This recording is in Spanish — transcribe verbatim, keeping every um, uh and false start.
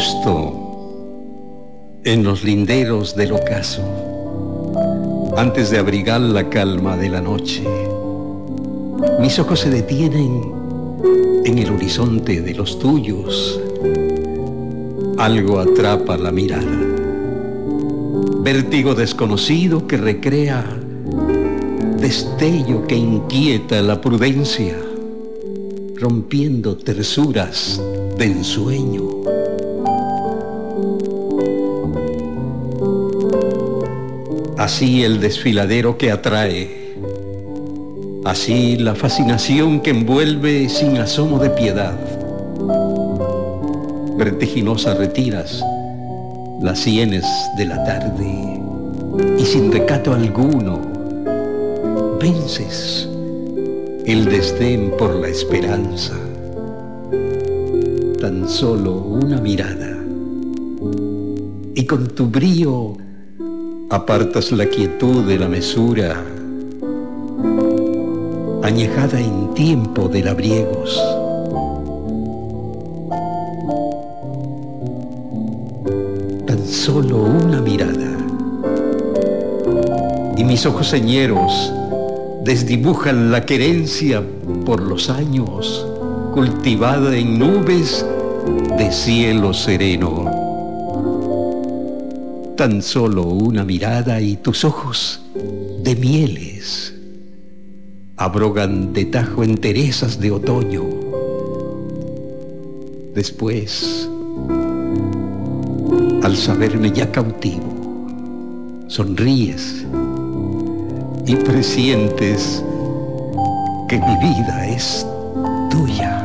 Justo en los linderos del ocaso, antes de abrigar la calma de la noche, mis ojos se detienen en el horizonte de los tuyos. Algo atrapa la mirada, vértigo desconocido que recrea, destello que inquieta la prudencia, rompiendo tersuras de ensueño. Así el desfiladero que atrae, así la fascinación que envuelve sin asomo de piedad. Vertiginosa retiras las sienes de la tarde y sin recato alguno vences el desdén por la esperanza. Tan solo una mirada y con tu brío apartas la quietud de la mesura, añejada en tiempo de labriegos. Tan solo una mirada y mis ojos señeros desdibujan la querencia por los años, cultivada en nubes de cielo sereno. Tan solo una mirada y tus ojos de mieles abrogan de tajo enterezas de otoño. Después, al saberme ya cautivo, sonríes y presientes que mi vida es tuya.